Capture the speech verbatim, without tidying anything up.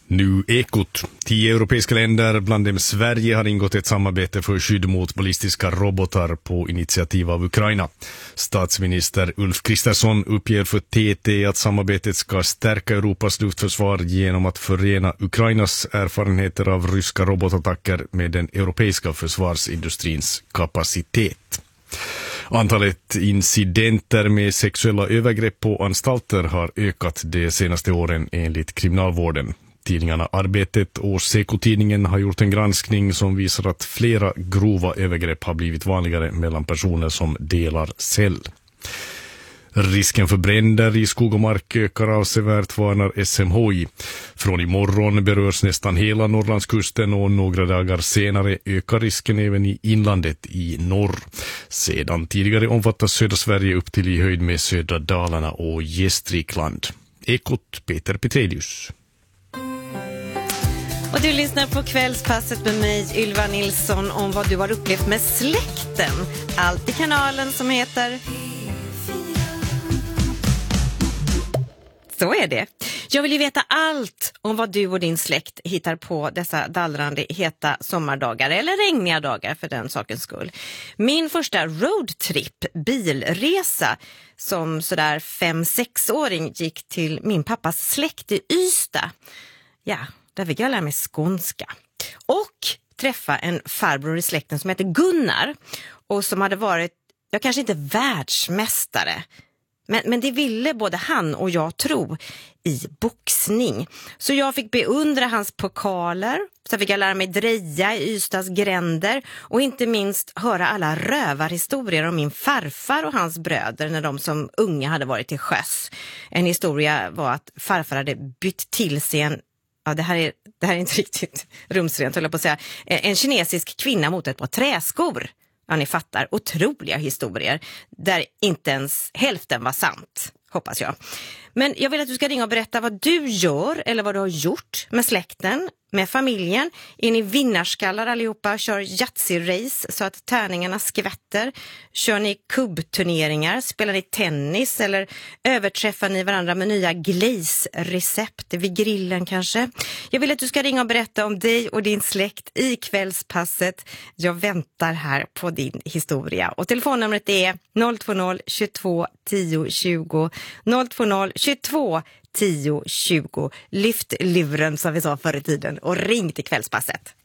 Nu Ekot. Tio europeiska länder, bland dem Sverige, har ingått ett samarbete för skydd mot ballistiska robotar på initiativ av Ukraina. Statsminister Ulf Kristersson uppger för T T att samarbetet ska stärka Europas luftförsvar genom att förena Ukrainas erfarenheter av ryska robotattacker med den europeiska försvarsindustrins kapacitet. Antalet incidenter med sexuella övergrepp på anstalter har ökat de senaste åren enligt kriminalvården. Tidningarna Arbetet och Sekotidningen har gjort en granskning som visar att flera grova övergrepp har blivit vanligare mellan personer som delar cell. Risken för bränder i skog och mark ökar avsevärt, varnar S M H I. Från imorgon berörs nästan hela Norrlandskusten och några dagar senare ökar risken även i inlandet i norr. Sedan tidigare omfattas södra Sverige upp till i höjd med södra Dalarna och Gästrikland. Ekot, Peter Petrelius. Och du lyssnar på Kvällspasset med mig, Ylva Nilsson, om vad du har upplevt med släkten. Allt i kanalen som heter... Så är det. Jag vill ju veta allt om vad du och din släkt hittar på dessa dallrande heta sommardagar eller regniga dagar för den sakens skull. Min första roadtrip, bilresa, som sådär fem-sexåring gick till min pappas släkt i Ystad. Ja, där fick jag lära mig skånska. Och träffa en farbror i släkten som heter Gunnar och som hade varit, jag kanske inte världsmästare, Men, men det ville både han och jag tro i boxning. Så jag fick beundra hans pokaler. Så fick jag lära mig dreja i Ystads gränder. Och inte minst höra alla rövarhistorier om min farfar och hans bröder när de som unga hade varit till sjöss. En historia var att farfar hade bytt till sig en... Ja, det här är, det här är inte riktigt rumsrent, höll jag på att säga. En kinesisk kvinna mot ett par träskor. Ja, ni fattar. Otroliga historier där inte ens hälften var sant, hoppas jag. Men jag vill att du ska ringa och berätta vad du gör eller vad du har gjort med släkten, med familjen. Är ni vinnarskallar allihopa? Kör Yatzy-race så att tärningarna skvätter? Kör ni kubbturneringar? Spelar ni tennis? Eller överträffar ni varandra med nya glaze-recept vid grillen kanske? Jag vill att du ska ringa och berätta om dig och din släkt i Kvällspasset. Jag väntar här på din historia. Och telefonnumret är noll två noll tjugotvå tio tjugo noll två noll tjugotvå tio tjugo. Lyft luren som vi sa förr i tiden och ring till Kvällspasset.